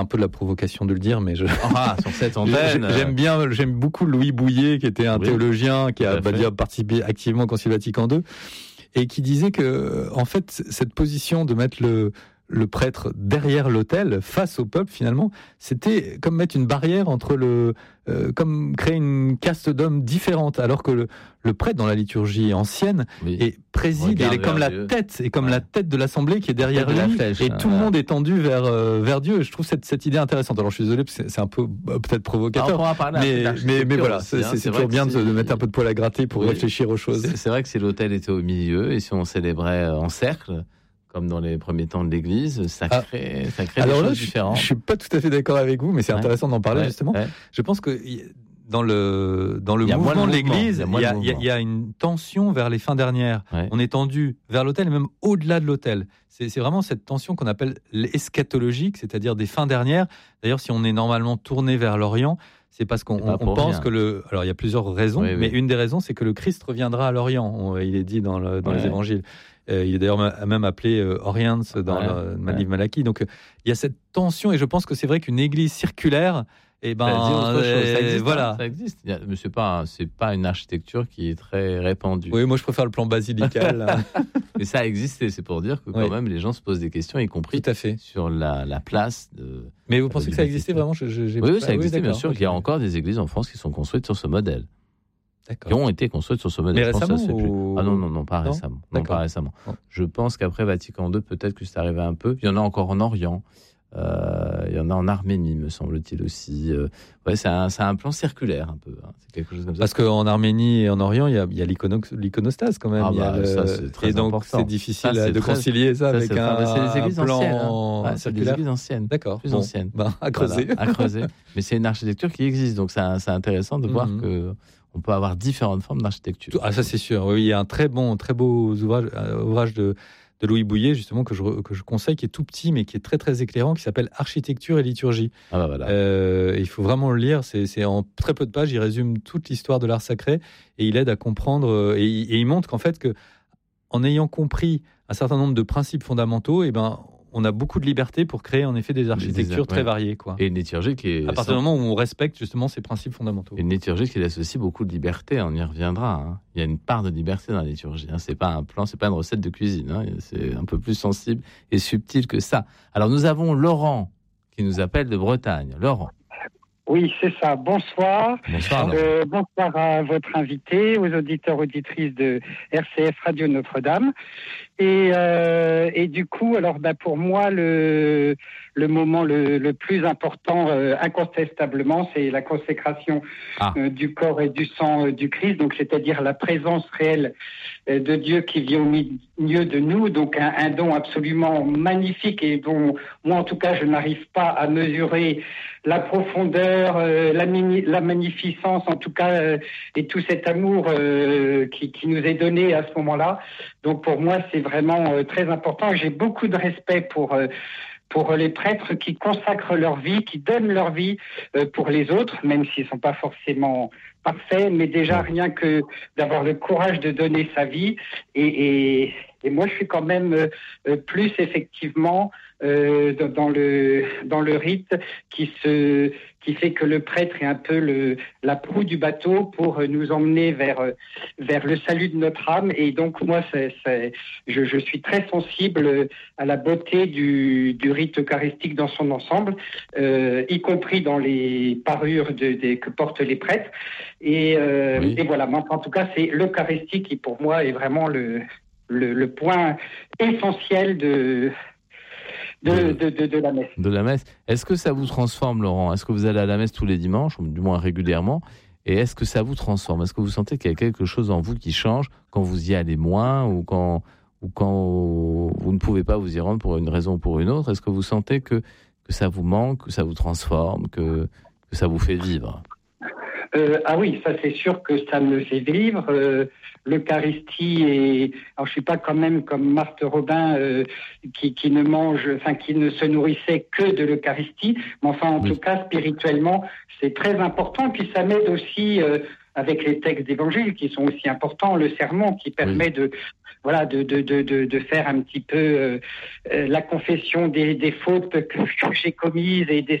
un peu de la provocation de le dire, mais sur cette antenne. J'aime beaucoup Louis Bouillet, qui était un théologien qui a participé activement au Concile Vatican II, et qui disait que, en fait, cette position de mettre le prêtre derrière l'autel, face au peuple, finalement, c'était comme mettre une barrière entre comme créer une caste d'hommes différente, alors que le prêtre dans la liturgie ancienne préside, il est comme la tête, la tête de l'assemblée qui est derrière lui, et tout le monde est tendu vers Dieu. Je trouve cette idée intéressante. Alors je suis désolé, parce que c'est un peu peut-être provocateur, mais voilà, c'est toujours bien de mettre un peu de poil à gratter pour réfléchir aux choses. C'est vrai que si l'autel était au milieu, et si on célébrait en cercle, comme dans les premiers temps de l'Église, ça crée des choses différentes. Je suis pas tout à fait d'accord avec vous, mais c'est intéressant d'en parler justement. Je pense que dans le mouvement de l'Église, il y a une tension vers les fins dernières. On est tendu vers l'autel et même au-delà de l'autel. C'est vraiment cette tension qu'on appelle l'eschatologique, c'est-à-dire des fins dernières. D'ailleurs, si on est normalement tourné vers l'Orient, c'est parce qu'on pense que alors il y a plusieurs raisons, mais une des raisons, c'est que le Christ reviendra à l'Orient. Il est dit dans les évangiles. Il est d'ailleurs même appelé Orients dans le livre Malachie. Donc il y a cette tension, et je pense que c'est vrai qu'une église circulaire, ça existe. Mais c'est pas une architecture qui est très répandue. Oui, moi je préfère le plan basilical. Mais ça a existé, c'est pour dire que quand même les gens se posent des questions, y compris sur la place de. Mais vous pensez que ça existait vraiment? Oui, ça existait, bien sûr. Il y a encore des églises en France qui sont construites sur ce modèle. Qui ont été construites sur ce modèle. Mais récemment non, pas récemment. Non, pas récemment. Je pense qu'après Vatican II, peut-être que c'est arrivé un peu. Il y en a encore en Orient. Il y en a en Arménie, me semble-t-il aussi. C'est un plan circulaire un peu. C'est quelque chose comme ça. Parce qu'en Arménie et en Orient, il y a l'iconostase quand même. Ça, c'est très et donc important. c'est difficile de concilier ça avec c'est des églises plan anciennes. C'est des églises anciennes. D'accord. Plus anciennes. À creuser. Voilà, à creuser. Mais c'est une architecture qui existe, donc c'est intéressant de voir que on peut avoir différentes formes d'architecture. Ah, ça c'est sûr. Oui, il y a un très beau ouvrage de Louis Bouillet, justement, que je conseille, qui est tout petit, mais qui est très très éclairant, qui s'appelle Architecture et liturgie. Il faut vraiment le lire. C'est en très peu de pages, il résume toute l'histoire de l'art sacré, et il aide à comprendre, et il montre qu'en fait, en ayant compris un certain nombre de principes fondamentaux, on a beaucoup de liberté pour créer en effet des architectures très variées, quoi. Et une liturgie qui est... À partir du moment où on respecte justement ces principes fondamentaux. Une liturgie qui laisse aussi beaucoup de liberté, on y reviendra. Il y a une part de liberté dans la liturgie. C'est pas un plan, c'est pas une recette de cuisine. C'est un peu plus sensible et subtil que ça. Alors nous avons Laurent qui nous appelle de Bretagne. Laurent. Oui, c'est ça. Bonsoir. Bonsoir. Bonsoir à votre invité, aux auditeurs, auditrices de RCF Radio Notre-Dame. Et du coup, alors pour moi, le moment le plus important, incontestablement, c'est la consécration du corps et du sang du Christ, donc c'est-à-dire la présence réelle de Dieu qui vit au milieu de nous, donc un don absolument magnifique et dont moi, en tout cas, je n'arrive pas à mesurer la profondeur, la magnificence, en tout cas, et tout cet amour qui nous est donné à ce moment-là. Donc pour moi, c'est vraiment très important. J'ai beaucoup de respect pour les prêtres qui consacrent leur vie, qui donnent leur vie pour les autres, même s'ils ne sont pas forcément parfaits, mais déjà rien que d'avoir le courage de donner sa vie. Et moi, je suis quand même plus effectivement dans le rite qui fait que le prêtre est un peu la proue du bateau pour nous emmener vers le salut de notre âme. Et donc moi, je suis très sensible à la beauté du rite eucharistique dans son ensemble, y compris dans les parures que portent les prêtres. Et voilà. En tout cas, c'est l'Eucharistie qui, pour moi, est vraiment le point essentiel de la messe. De la messe. Est-ce que ça vous transforme, Laurent? Est-ce que vous allez à la messe tous les dimanches, ou du moins régulièrement? Et est-ce que ça vous transforme? Est-ce que vous sentez qu'il y a quelque chose en vous qui change quand vous y allez moins, ou quand vous ne pouvez pas vous y rendre pour une raison ou pour une autre? Est-ce que vous sentez que ça vous manque, que ça vous transforme, que ça vous fait vivre? Ah oui, ça c'est sûr que ça me fait vivre. L'Eucharistie alors je suis pas quand même comme Marthe Robin qui ne se nourrissait que de l'Eucharistie, mais enfin en tout cas spirituellement c'est très important. Puis ça m'aide aussi avec les textes d'évangile qui sont aussi importants, le sermon qui permet voilà, de faire un petit peu la confession des fautes que j'ai commises et